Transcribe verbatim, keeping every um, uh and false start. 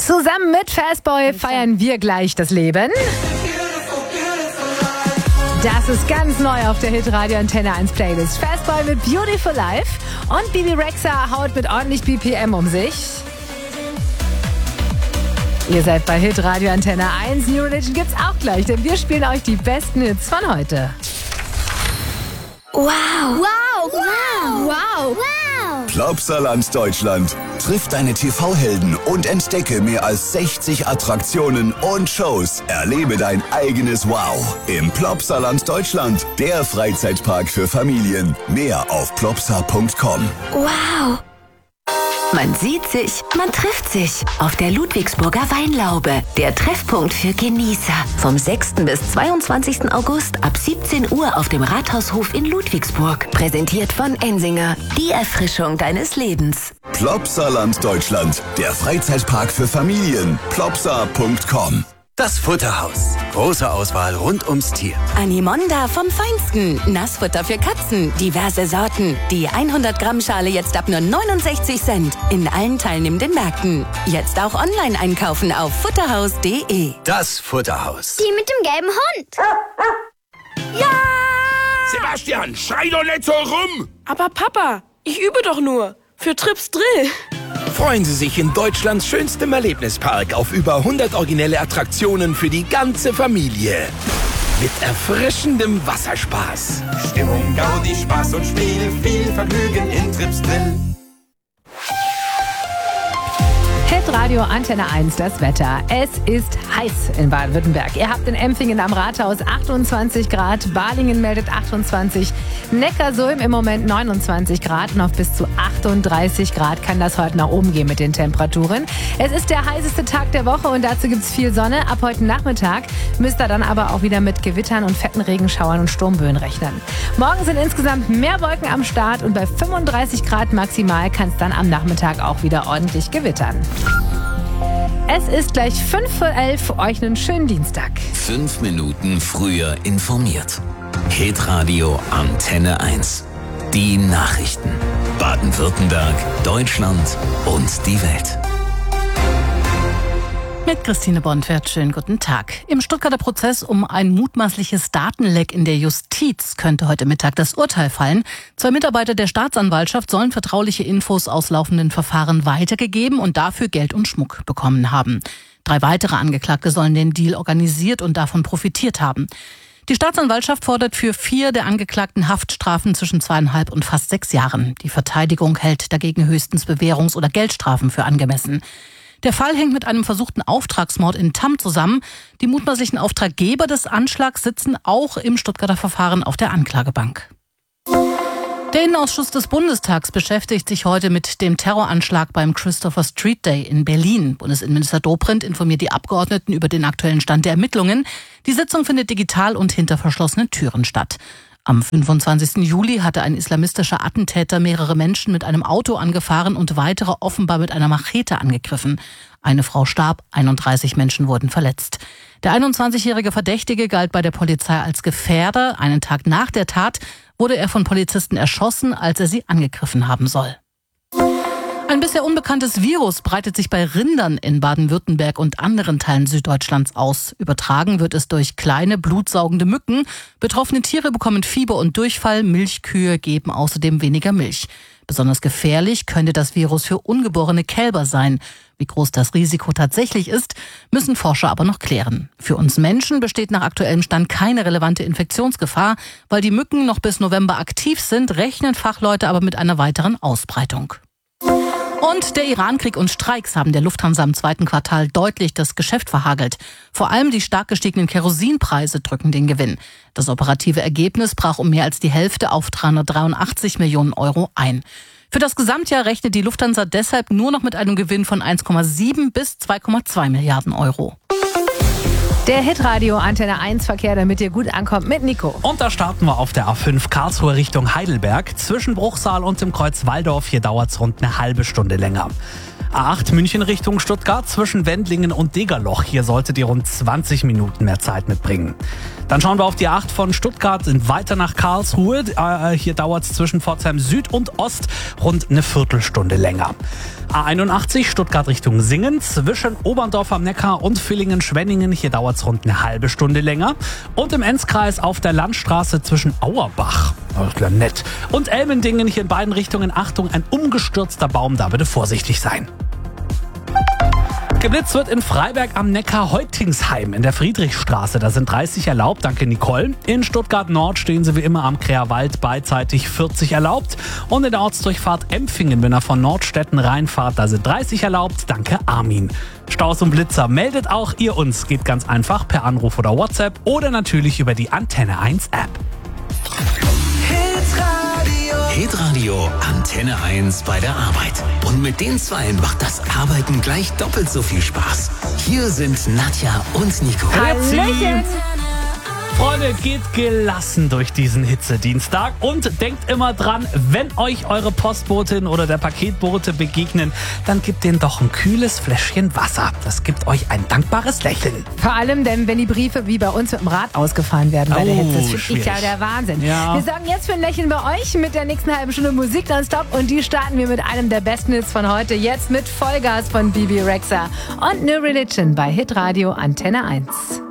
Zusammen mit Fastboy feiern wir gleich das Leben. Das ist ganz neu auf der Hitradio Antenne eins Playlist. Fastboy mit Beautiful Life und Bibi Rexha haut mit ordentlich B P M um sich. Ihr seid bei Hitradio Antenne eins. New Religion gibt's auch gleich, denn wir spielen euch die besten Hits von heute. Wow. Wow. Wow. Wow. Wow. Plopsaland Deutschland. Triff deine T V-Helden und entdecke mehr als sechzig Attraktionen und Shows. Erlebe dein eigenes Wow im Plopsaland Deutschland. Der Freizeitpark für Familien. Mehr auf plopsa punkt com. Wow. Man sieht sich, man trifft sich auf der Ludwigsburger Weinlaube, der Treffpunkt für Genießer. Vom sechsten bis zweiundzwanzigsten August ab siebzehn Uhr auf dem Rathaushof in Ludwigsburg. Präsentiert von Ensinger, die Erfrischung deines Lebens. Plopsaland Deutschland, der Freizeitpark für Familien. plopsa punkt com. Das Futterhaus. Große Auswahl rund ums Tier. Animonda vom Feinsten. Nassfutter für Katzen. Diverse Sorten. Die hundert Gramm Schale jetzt ab nur neunundsechzig Cent. In allen teilnehmenden Märkten. Jetzt auch online einkaufen auf futterhaus punkt de. Das Futterhaus. Die mit dem gelben Hund. Ja! Sebastian, schrei doch nicht so rum! Aber Papa, ich übe doch nur. Für Trips Drill. Freuen Sie sich in Deutschlands schönstem Erlebnispark auf über hundert originelle Attraktionen für die ganze Familie. Mit erfrischendem Wasserspaß. Stimmung, Gaudi, Spaß und Spiel, viel Vergnügen in Trips Drill. Hitradio Antenne eins, das Wetter. Es ist heiß in Baden-Württemberg. Ihr habt in Empfingen am Rathaus achtundzwanzig Grad, Balingen meldet achtundzwanzig, Neckarsulm im Moment neunundzwanzig Grad und auf bis zu achtunddreißig Grad kann das heute nach oben gehen mit den Temperaturen. Es ist der heißeste Tag der Woche und dazu gibt's viel Sonne. Ab heute Nachmittag müsst ihr dann aber auch wieder mit Gewittern und fetten Regenschauern und Sturmböen rechnen. Morgen sind insgesamt mehr Wolken am Start und bei fünfunddreißig Grad maximal kann es dann am Nachmittag auch wieder ordentlich gewittern. Es ist gleich fünf vor elf, für euch einen schönen Dienstag. Fünf Minuten früher informiert. Hitradio Antenne eins. Die Nachrichten. Baden-Württemberg, Deutschland und die Welt. Mit Christine Bonfert, schönen guten Tag. Im Stuttgarter Prozess um ein mutmaßliches Datenleck in der Justiz könnte heute Mittag das Urteil fallen. Zwei Mitarbeiter der Staatsanwaltschaft sollen vertrauliche Infos aus laufenden Verfahren weitergegeben und dafür Geld und Schmuck bekommen haben. Drei weitere Angeklagte sollen den Deal organisiert und davon profitiert haben. Die Staatsanwaltschaft fordert für vier der Angeklagten Haftstrafen zwischen zweieinhalb und fast sechs Jahren. Die Verteidigung hält dagegen höchstens Bewährungs- oder Geldstrafen für angemessen. Der Fall hängt mit einem versuchten Auftragsmord in Tamm zusammen. Die mutmaßlichen Auftraggeber des Anschlags sitzen auch im Stuttgarter Verfahren auf der Anklagebank. Der Innenausschuss des Bundestags beschäftigt sich heute mit dem Terroranschlag beim Christopher Street Day in Berlin. Bundesinnenminister Dobrindt informiert die Abgeordneten über den aktuellen Stand der Ermittlungen. Die Sitzung findet digital und hinter verschlossenen Türen statt. Am fünfundzwanzigsten Juli hatte ein islamistischer Attentäter mehrere Menschen mit einem Auto angefahren und weitere offenbar mit einer Machete angegriffen. Eine Frau starb, einunddreißig Menschen wurden verletzt. Der einundzwanzigjährige Verdächtige galt bei der Polizei als Gefährder. Einen Tag nach der Tat wurde er von Polizisten erschossen, als er sie angegriffen haben soll. Ein bisher unbekanntes Virus breitet sich bei Rindern in Baden-Württemberg und anderen Teilen Süddeutschlands aus. Übertragen wird es durch kleine, blutsaugende Mücken. Betroffene Tiere bekommen Fieber und Durchfall. Milchkühe geben außerdem weniger Milch. Besonders gefährlich könnte das Virus für ungeborene Kälber sein. Wie groß das Risiko tatsächlich ist, müssen Forscher aber noch klären. Für uns Menschen besteht nach aktuellem Stand keine relevante Infektionsgefahr. Weil die Mücken noch bis November aktiv sind, rechnen Fachleute aber mit einer weiteren Ausbreitung. Und der Irankrieg und Streiks haben der Lufthansa im zweiten Quartal deutlich das Geschäft verhagelt. Vor allem die stark gestiegenen Kerosinpreise drücken den Gewinn. Das operative Ergebnis brach um mehr als die Hälfte auf dreihundertdreiundachtzig Millionen Euro ein. Für das Gesamtjahr rechnet die Lufthansa deshalb nur noch mit einem Gewinn von eins Komma sieben bis zwei Komma zwei Milliarden Euro. Der Hitradio Antenne eins Verkehr, damit ihr gut ankommt mit Nico. Und da starten wir auf der A fünf Karlsruhe Richtung Heidelberg. Zwischen Bruchsal und dem Kreuz Walldorf, hier dauert es rund eine halbe Stunde länger. A acht München Richtung Stuttgart, zwischen Wendlingen und Degerloch. Hier solltet ihr rund zwanzig Minuten mehr Zeit mitbringen. Dann schauen wir auf die acht von Stuttgart, sind weiter nach Karlsruhe. Äh, hier dauert es zwischen Pforzheim Süd und Ost rund eine Viertelstunde länger. A einundachtzig Stuttgart Richtung Singen, zwischen Oberndorf am Neckar und Villingen-Schwenningen. Hier dauert es rund eine halbe Stunde länger. Und im Enzkreis auf der Landstraße zwischen Auerbach, das ist ja nett, und Elmendingen hier in beiden Richtungen. Achtung, ein umgestürzter Baum, da bitte vorsichtig sein. Geblitzt wird in Freiberg am Neckar-Heutingsheim in der Friedrichstraße. Da sind dreißig erlaubt, danke Nicole. In Stuttgart-Nord stehen sie wie immer am Kräherwald, beidseitig vierzig erlaubt. Und in der Ortsdurchfahrt Empfingen, wenn ihr von Nordstetten reinfahrt, da sind dreißig erlaubt, danke Armin. Staus und Blitzer, meldet auch ihr uns. Geht ganz einfach per Anruf oder WhatsApp oder natürlich über die Antenne eins App. Hitradio Antenne eins bei der Arbeit. Und mit den Zweien macht das Arbeiten gleich doppelt so viel Spaß. Hier sind Nadja und Nico. Hallöchen. Freunde, geht gelassen durch diesen Hitzedienstag und denkt immer dran, wenn euch eure Postbotin oder der Paketbote begegnen, dann gebt denen doch ein kühles Fläschchen Wasser. Das gibt euch ein dankbares Lächeln. Vor allem, denn wenn die Briefe wie bei uns mit dem Rad ausgefahren werden bei oh, der Hitze. Das finde ich schwierig. ja der Wahnsinn. Ja. Wir sagen jetzt für ein Lächeln bei euch mit der nächsten halben Stunde Musik nonstop und die starten wir mit einem der besten Hits von heute. Jetzt mit Vollgas von Bibi Rexha und New Religion bei Hitradio Antenne eins.